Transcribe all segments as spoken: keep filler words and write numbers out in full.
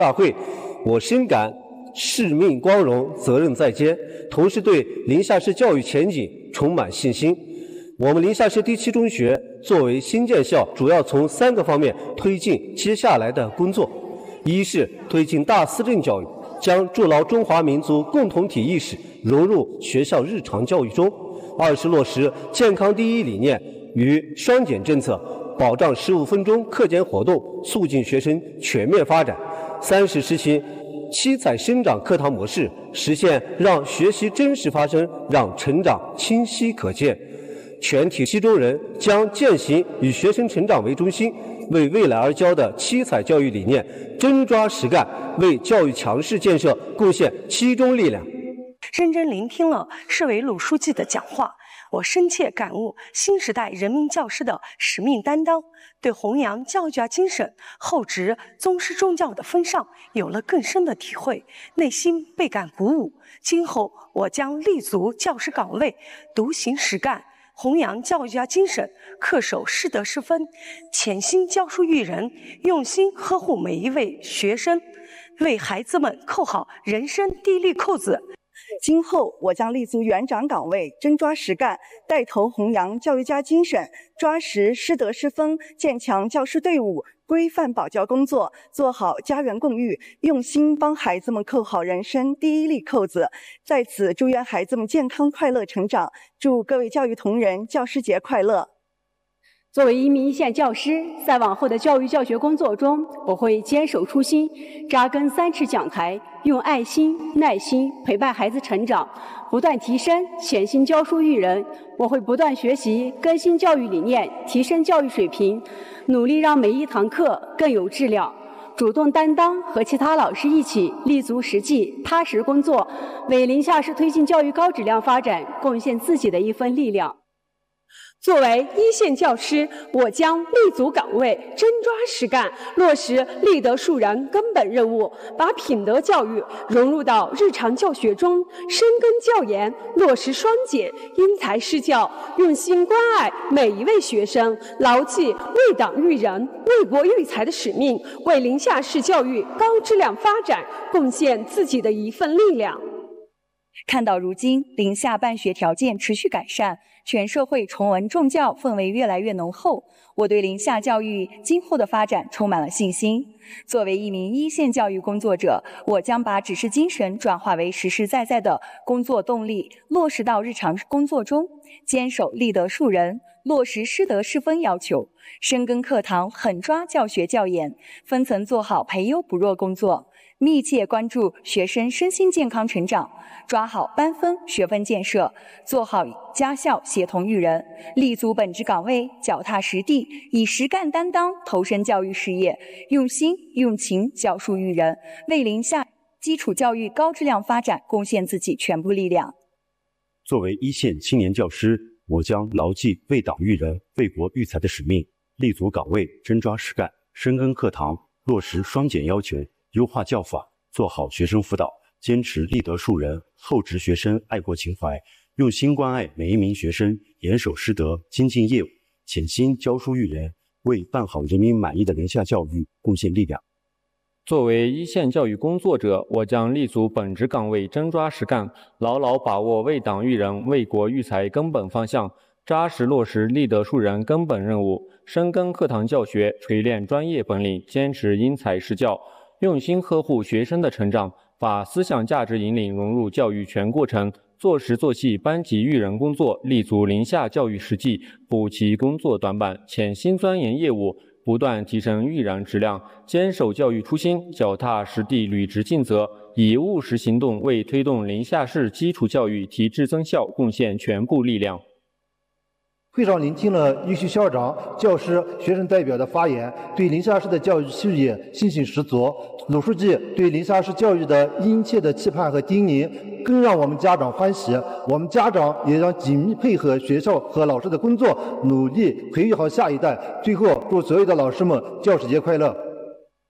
大会，我深感使命光荣，责任在肩，同时对临夏市教育前景充满信心。我们临夏市第七中学作为新建校，主要从三个方面推进接下来的工作：一是推进大思政教育，将筑牢中华民族共同体意识融入学校日常教育中；二是落实健康第一理念与双减政策，保障十五分钟课间活动，促进学生全面发展；三是实行七彩生长课堂模式，实现让学习真实发生，让成长清晰可见。全体七中人将践行以学生成长为中心，为未来而教的七彩教育理念真抓实干，为教育强势建设贡献七中力量。 认真聆听了市委鲁书记的讲话，我深切感悟新时代人民教师的使命担当，对弘扬教育家精神、厚植宗师重教的风尚有了更深的体会，内心倍感鼓舞。今后我将立足教师岗位，笃行实干，弘扬教育家精神，恪守师德师风，潜心教书育人，用心呵护每一位学生，为孩子们扣好人生第一粒扣子。 今后我将立足园长岗位，真抓实干，带头弘扬教育家精神，抓实师德师风，建强教师队伍，规范保教工作，做好家园共育，用心帮孩子们扣好人生第一粒扣子。在此祝愿孩子们健康快乐成长，祝各位教育同仁教师节快乐。 作为一名一线教师，在往后的教育教学工作中，我会坚守初心，扎根三尺讲台，用爱心、耐心陪伴孩子成长，不断提升，潜心教书育人。我会不断学习，更新教育理念，提升教育水平，努力让每一堂课更有质量。主动担当，和其他老师一起立足实际、踏实工作，为临夏市推进教育高质量发展贡献自己的一份力量。 作为一线教师，我将立足岗位，真抓实干，落实立德树人根本任务，把品德教育融入到日常教学中，深耕教研，落实双减，因材施教，用心关爱每一位学生，牢记为党育人、为国育才的使命，为临夏市教育高质量发展贡献自己的一份力量。 看到如今临夏办学条件持续改善，全社会崇文重教氛围越来越浓厚，我对临夏教育今后的发展充满了信心。作为一名一线教育工作者，我将把指示精神转化为实实在在的工作动力，落实到日常工作中，坚守立德树人，落实师德师风要求，深耕课堂，狠抓教学教研，分层做好培优补弱工作，密切关注学生身心健康成长，抓好班分学分建设，做好家校协同育人，立足本职岗位，脚踏实地，以实干担当投身教育事业，用心用情教书育人，为临夏基础教育高质量发展贡献自己全部力量。 作为一线青年教师，我将牢记为党育人、为国育才的使命，立足岗位，真抓实干，深耕课堂，落实双减要求，优化教法，做好学生辅导，坚持立德树人，厚植学生爱国情怀，用心关爱每一名学生，严守师德，精进业务，潜心教书育人，为办好人民满意的临夏教育贡献力量。 作为一线教育工作者，我将立足本职岗位，真抓实干，牢牢把握为党育人、为国育才根本方向，扎实落实立德树人根本任务，深耕课堂教学，锤炼专业本领，坚持因材施教，用心呵护学生的成长，把思想价值引领融入教育全过程，做实做细班级育人工作，立足临夏教育实际，补齐工作短板，潜心钻研业务，不断提升育人质量，坚守教育初心，脚踏实地履职尽责，以务实行动为推动临夏市基础教育提质增效贡献全部力量。 会上聆听了优秀校长、教师、学生代表的发言，对临夏市的教育事业信心十足。鲁书记对临夏市教育的殷切的期盼和叮咛，更让我们家长欢喜。我们家长也将紧密配合学校和老师的工作，努力培育好下一代。最后，祝所有的老师们教师节快乐！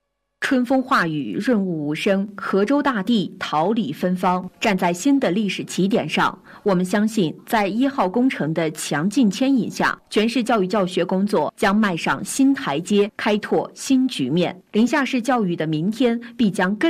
春风化雨，润物无声，河州大地桃李芬芳。站在新的历史起点上，我们相信，在一号工程的强劲牵引下，全市教育教学工作将迈上新台阶，开拓新局面。临夏市教育的明天必将更